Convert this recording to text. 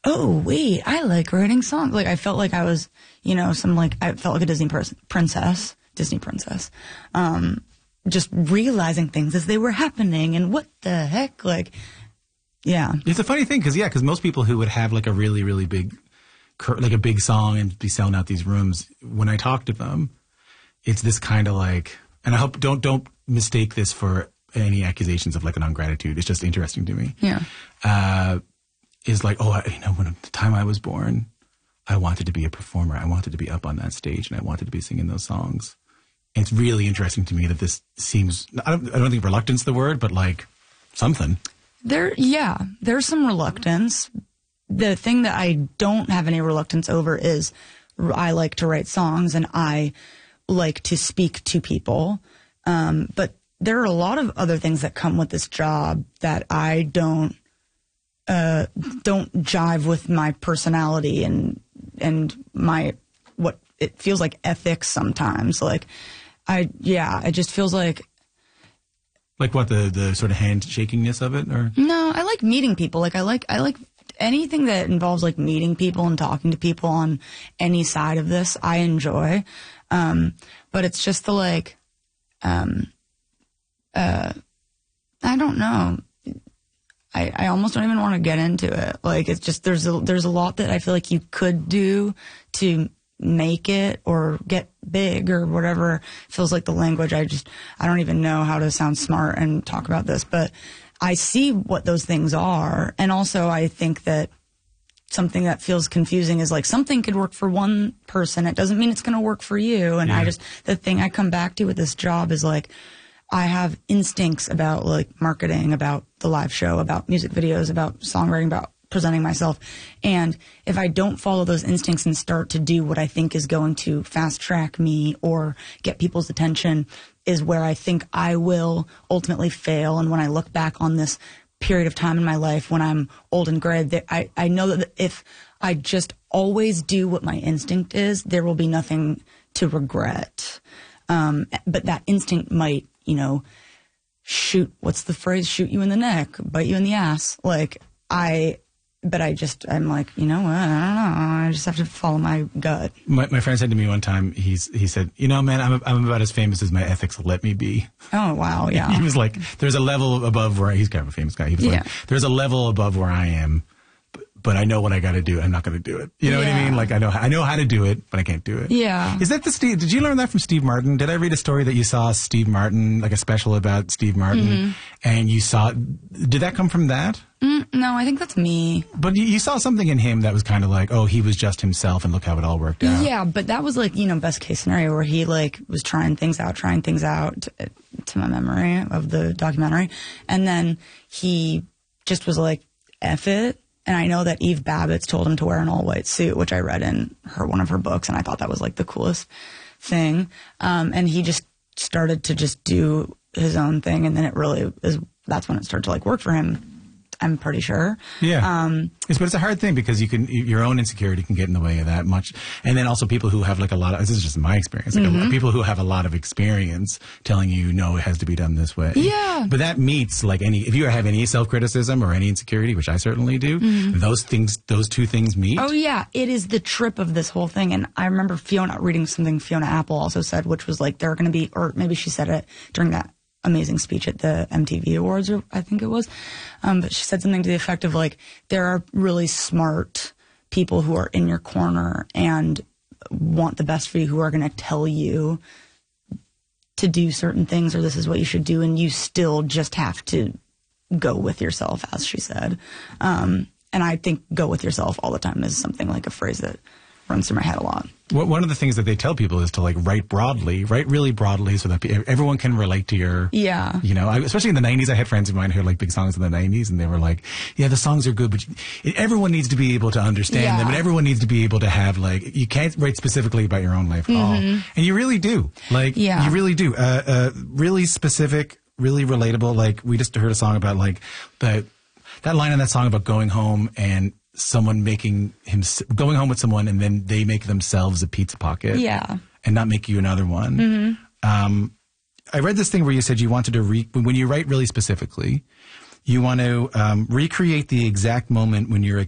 oh, wait, I like writing songs. Like, I felt like I was, I felt like a Disney princess. Just realizing things as they were happening and what the heck, like, yeah. It's a funny thing because most people who would have like a really, really big, like a big song and be selling out these rooms, when I talk to them, it's this kind of like, and I hope don't mistake this for any accusations of like an ungratitude. It's just interesting to me. Yeah. Is like, when the time I was born, I wanted to be a performer. I wanted to be up on that stage and I wanted to be singing those songs. And it's really interesting to me that this seems, I don't think reluctance is the word, but like something. There's some reluctance. The thing that I don't have any reluctance over is I like to write songs and I like to speak to people. But there are a lot of other things that come with this job that I don't jive with my personality and my, what it feels like ethics sometimes. Like, it just feels like. Like what, the sort of handshakingness of it, or? No, I like meeting people. Like I like anything that involves like meeting people and talking to people on any side of this. I enjoy, but it's just the like, I don't know. I almost don't even want to get into it. Like, it's just there's a lot that I feel like you could do to make it or get big or whatever feels like the language. I don't even know how to sound smart and talk about this, but I see what those things are. And also I think that something that feels confusing is like something could work for one person. It doesn't mean it's going to work for you. And the thing I come back to with this job is like, I have instincts about like marketing, about the live show, about music videos, about songwriting, about presenting myself. And if I don't follow those instincts and start to do what I think is going to fast track me or get people's attention is where I think I will ultimately fail. And when I look back on this period of time in my life when I'm old and gray, I know that if I just always do what my instinct is, there will be nothing to regret. But that instinct might, shoot, what's the phrase? Shoot you in the neck, bite you in the ass. Like, I'm like, you know what? I don't know. I just have to follow my gut. My friend said to me one time, he said, man, I'm about as famous as my ethics will let me be. Oh, wow. Yeah. He was like, there's a level above where he's kind of a famous guy. He was like, there's a level above where I am, but I know what I got to do. I'm not going to do it. You know what I mean? Like, I know how to do it, but I can't do it. Yeah. Is that did you learn that from Steve Martin? Did I read a story that you saw Steve Martin, like a special about Steve Martin, and did that come from that? No, I think that's me. But you saw something in him that was kind of like, oh, he was just himself and look how it all worked out. Yeah, but that was like, best case scenario where he like was trying things out to my memory of the documentary. And then he just was like, F it. And I know that Eve Babbitt's told him to wear an all-white suit, which I read in one of her books, and I thought that was like the coolest thing. And he just started to just do his own thing, and then that's when it started to like work for him. I'm pretty sure. Yeah. But it's a hard thing because your own insecurity can get in the way of that much. And then also people who have like this is just my experience, like people who have a lot of experience telling you, no, it has to be done this way. Yeah. But that meets like if you have any self-criticism or any insecurity, which I certainly do, those two things meet. Oh yeah. It is the trip of this whole thing. And I remember reading something Fiona Apple also said, which was like, there are going to be, or maybe she said it during that amazing speech at the MTV Awards, or I think it was. But she said something to the effect of like, there are really smart people who are in your corner and want the best for you, who are going to tell you to do certain things, or this is what you should do. And you still just have to go with yourself, as she said. And I think go with yourself all the time is something like a phrase that runs through my head a lot. One of the things that they tell people is to like write really broadly so that everyone can relate to your, especially in the 90s. I had friends of mine who had like big songs in the 90s and they were like, yeah, the songs are good, but everyone needs to be able to understand them, and everyone needs to be able to have like, you can't write specifically about your own life at all. And you really do. Like, you really do. Really specific, really relatable. Like we just heard a song about like that line in that song about going home and someone going home with someone and then they make themselves a pizza pocket and not make you another one. I read this thing where you said you wanted to when you write really specifically, you want to recreate the exact moment when you're